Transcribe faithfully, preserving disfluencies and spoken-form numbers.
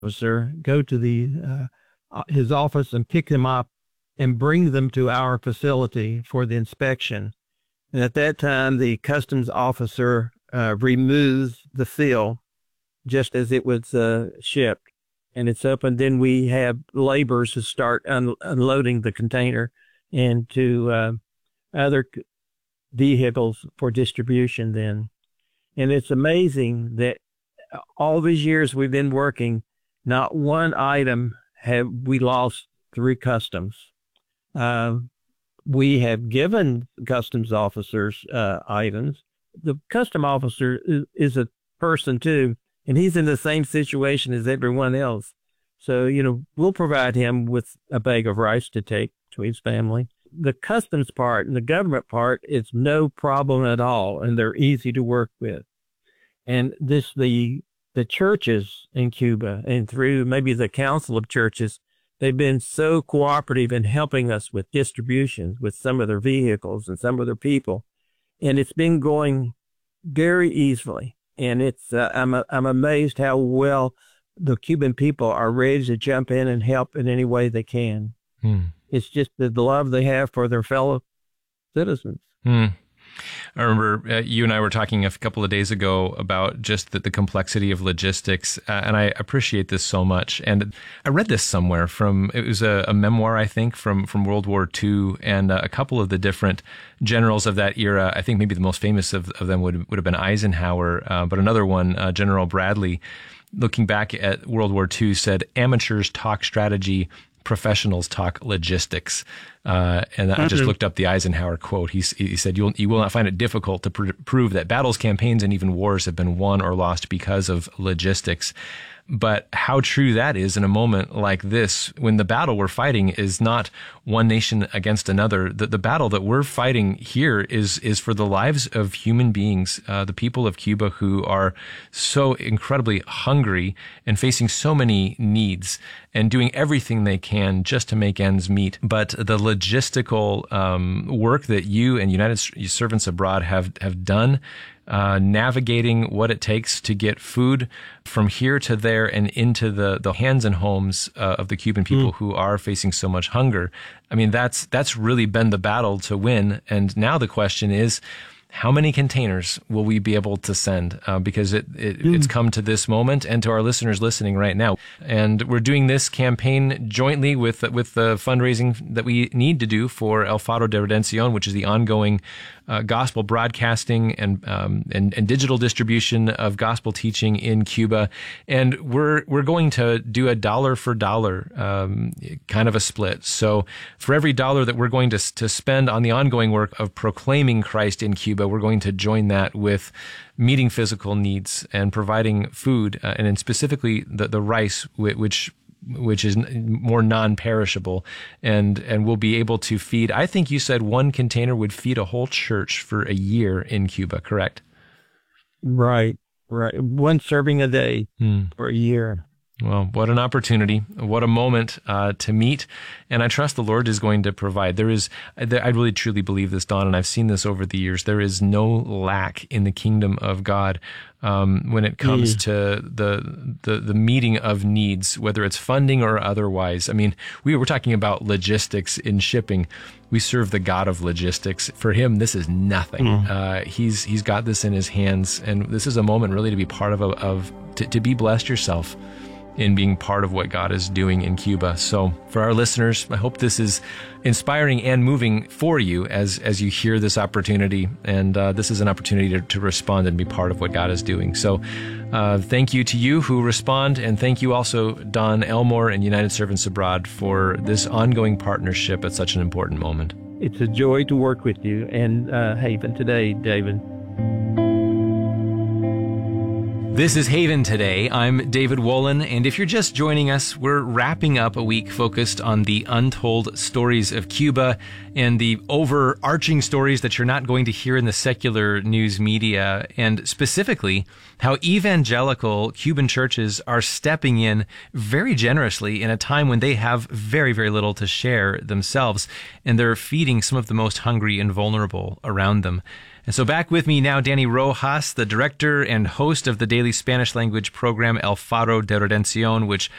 officer go to the uh, uh, his office and pick them up and bring them to our facility for the inspection. And at that time, the customs officer uh, removes the seal just as it was uh, shipped. And it's up, and then we have laborers who start un- unloading the container into uh, other c- vehicles for distribution then. And it's amazing that all these years we've been working, not one item have we lost through customs. Uh, we have given customs officers uh, items. The custom officer is, is a person too, and he's in the same situation as everyone else. So, you know, we'll provide him with a bag of rice to take to his family. The customs part and the government part is no problem at all, and they're easy to work with. And this, the the churches in Cuba, and through maybe the Council of Churches, they've been so cooperative in helping us with distributions, with some of their vehicles and some of their people. And it's been going very easily. And it's uh, I'm I'm amazed how well the Cuban people are ready to jump in and help in any way they can. Hmm. It's just the love they have for their fellow citizens. Hmm. I remember uh, you and I were talking a couple of days ago about just the, the complexity of logistics, uh, and I appreciate this so much. And I read this somewhere from, it was a, a memoir, I think, from, from World War Two, and uh, a couple of the different generals of that era. I think maybe the most famous of, of them would, would have been Eisenhower, uh, but another one, uh, General Bradley, looking back at World War Two, said, "Amateurs talk strategy, professionals talk logistics." Uh, and I just looked up the Eisenhower quote. He, he said, You'll, you will not find it difficult to pr- prove that battles, campaigns, and even wars have been won or lost because of logistics. But how true that is in a moment like this, when the battle we're fighting is not one nation against another. The, the battle that we're fighting here is is for the lives of human beings, uh, the people of Cuba who are so incredibly hungry and facing so many needs and doing everything they can just to make ends meet. But the logistical um, work that you and United Servants Abroad have have done, Uh, navigating what it takes to get food from here to there and into the, the hands and homes uh, of the Cuban people mm. who are facing so much hunger. I mean, that's that's really been the battle to win. And now the question is, how many containers will we be able to send? Uh, because it, it mm. it's come to this moment, and to our listeners listening right now. And we're doing this campaign jointly with with the fundraising that we need to do for El Faro de Redención, which is the ongoing uh, gospel broadcasting and, um, and and digital distribution of gospel teaching in Cuba. And we're we're going to do a dollar for dollar um, kind of a split. So for every dollar that we're going to to spend on the ongoing work of proclaiming Christ in Cuba, we're going to join that with meeting physical needs and providing food, uh, and then specifically the, the rice, which which is more non-perishable, and and we'll be able to feed. I think you said one container would feed a whole church for a year in Cuba, correct? Right, right. One serving a day hmm. for a year. Well, what an opportunity. What a moment uh, to meet. And I trust the Lord is going to provide. There is, I really truly believe this, Don, and I've seen this over the years. There is no lack in the kingdom of God um, when it comes mm. to the, the the meeting of needs, whether it's funding or otherwise. I mean, we were talking about logistics in shipping. We serve the God of logistics. For him, this is nothing. Mm. Uh, he's he's got this in his hands, and this is a moment really to be part of, a, of to, to be blessed yourself in being part of what God is doing in Cuba. So for our listeners, I hope this is inspiring and moving for you as as you hear this opportunity. And uh, this is an opportunity to, to respond and be part of what God is doing. So uh, thank you to you who respond. And thank you also, Don Elmore and United Servants Abroad, for this ongoing partnership at such an important moment. It's a joy to work with you and uh, Haven today, David. This is Haven Today. I'm David Wolin, and if you're just joining us, we're wrapping up a week focused on the untold stories of Cuba and the overarching stories that you're not going to hear in the secular news media, and specifically how evangelical Cuban churches are stepping in very generously in a time when they have very, very little to share themselves, and they're feeding some of the most hungry and vulnerable around them. And so back with me now, Danny Rojas, the director and host of the daily Spanish language program El Faro de Redención, which